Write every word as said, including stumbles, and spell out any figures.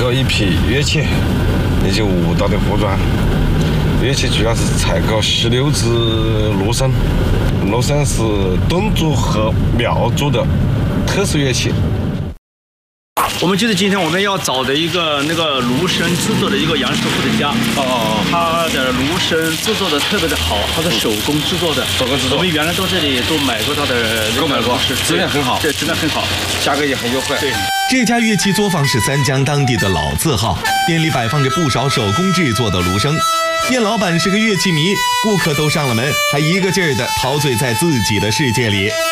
购一批乐器以及舞蹈的服装。乐器主要是采购十六支芦笙，芦笙是侗族和苗族的特色乐器。 我们就是今天我们要找的一个那个芦笙制作的一个杨师傅的家。哦，他的芦笙制作的特别的好，他是手工制作的。手工制作。我们原来到这里都买过他的，购买过，是质量很好。对，质量很好，价格也很优惠。对。 这家乐器作坊是三江当地的老字号，店里摆放着不少手工制作的芦笙。店老板是个乐器迷，顾客都上了门，还一个劲儿的陶醉在自己的世界里。